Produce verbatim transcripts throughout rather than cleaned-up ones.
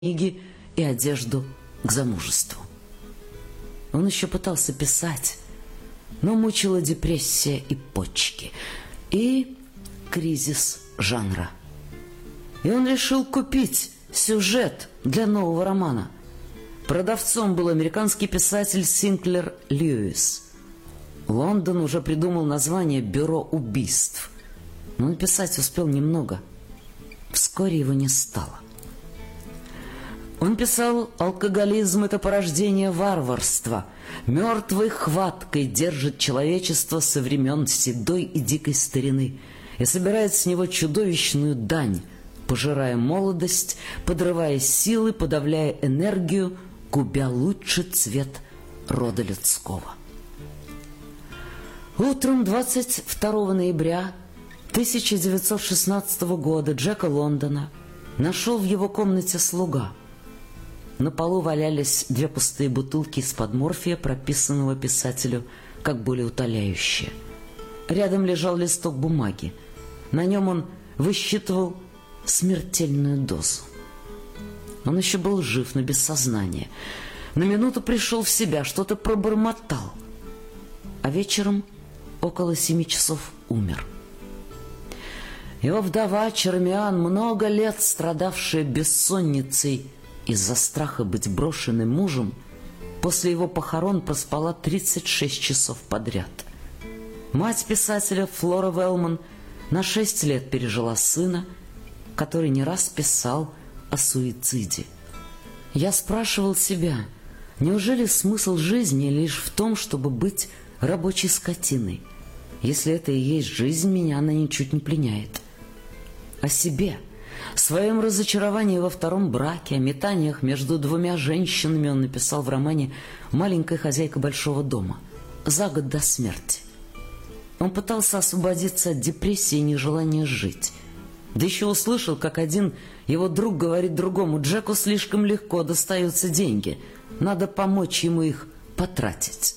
книги и одежду к замужеству. Он еще пытался писать, но мучила депрессия и почки, и кризис жанра. И он решил купить сюжет для нового романа. Продавцом был американский писатель Синклер Льюис. Лондон уже придумал название «Бюро убийств», но написать успел немного. Вскоре его не стало. Он писал: «Алкоголизм — это порождение варварства. Мертвой хваткой держит человечество со времен седой и дикой старины и собирает с него чудовищную дань, пожирая молодость, подрывая силы, подавляя энергию, губя лучший цвет рода людского». Утром двадцать второго ноября тысяча девятьсот шестнадцатого года Джека Лондона нашел в его комнате слуга. На полу валялись две пустые бутылки из-под морфия, прописанного писателю как болеутоляющее. Рядом лежал листок бумаги. На нем он высчитывал смертельную дозу. Он еще был жив, но без сознания. На минуту пришел в себя, что-то пробормотал. А вечером, около семи часов, умер. Его вдова Чермиан, много лет страдавшая бессонницей из-за страха быть брошенным мужем, после его похорон проспала тридцать шесть часов подряд. Мать писателя Флора Велман на шесть лет пережила сына, который не раз писал о суициде. Я спрашивал себя, неужели смысл жизни лишь в том, чтобы быть рабочей скотиной? Если это и есть жизнь, меня она ничуть не пленяет. О себе, о своем разочаровании во втором браке, о метаниях между двумя женщинами он написал в романе «Маленькая хозяйка большого дома» за год до смерти. Он пытался освободиться от депрессии и нежелания жить. Да еще услышал, как один его друг говорит другому: «Джеку слишком легко достаются деньги, надо помочь ему их потратить».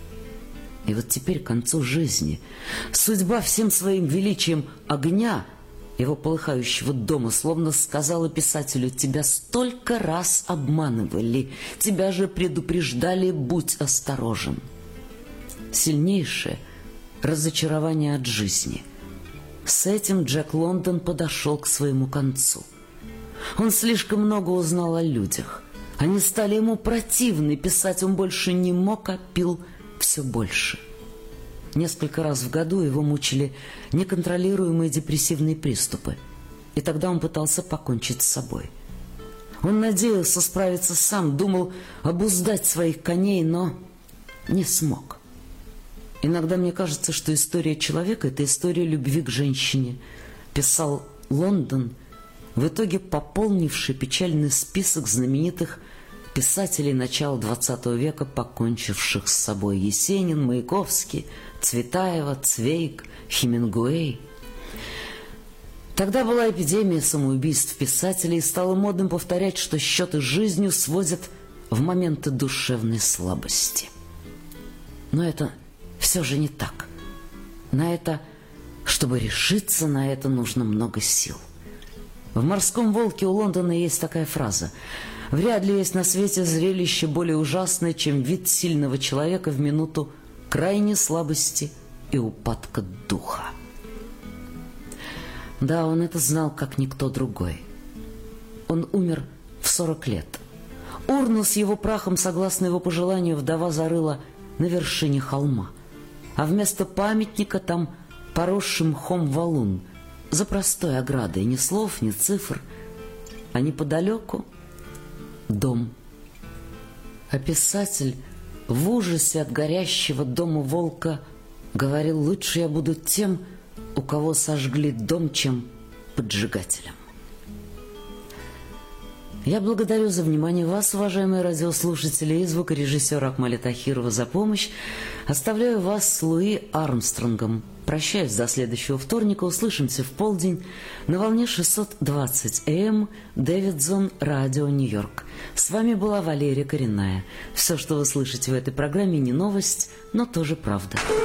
И вот теперь, к концу жизни, судьба всем своим величием огня его полыхающего дома словно сказала писателю: «Тебя столько раз обманывали, тебя же предупреждали, будь осторожен». Сильнейшее разочарование от жизни. С этим Джек Лондон подошел к своему концу. Он слишком много узнал о людях. Они стали ему противны, писать он больше не мог, а пил все больше. Несколько раз в году его мучили неконтролируемые депрессивные приступы, и тогда он пытался покончить с собой. Он надеялся справиться сам, думал обуздать своих коней, но не смог. Иногда мне кажется, что история человека — это история любви к женщине, писал Лондон, в итоге пополнивший печальный список знаменитых писателей начала двадцатого века, покончивших с собой: Есенин, Маяковский, Цветаева, Цвейг, Хемингуэй. Тогда была эпидемия самоубийств писателей, и стало модным повторять, что счеты с жизнью сводят в моменты душевной слабости. Но это все же не так. На это, чтобы решиться на это, нужно много сил. В «Морском волке» у Лондона есть такая фраза: «Вряд ли есть на свете зрелище более ужасное, чем вид сильного человека в минуту крайней слабости и упадка духа». Да, он это знал, как никто другой. Он умер в сорок лет. Урну с его прахом, согласно его пожеланию, вдова зарыла на вершине холма, а вместо памятника там поросший мхом валун за простой оградой, ни слов, ни цифр, а неподалеку дом. А писатель в ужасе от горящего дома волка говорил: «Лучше я буду тем, у кого сожгли дом, чем поджигателем». Я благодарю за внимание вас, уважаемые радиослушатели, и звукорежиссера Акмаля Тахирова за помощь. Оставляю вас с Луи Армстронгом. Прощаюсь до следующего вторника. Услышимся в полдень на волне шестьсот двадцать эй эм Дэвидсон Радио Нью-Йорк. С вами была Валерия Коренная. Все, что вы слышите в этой программе, не новость, но тоже правда.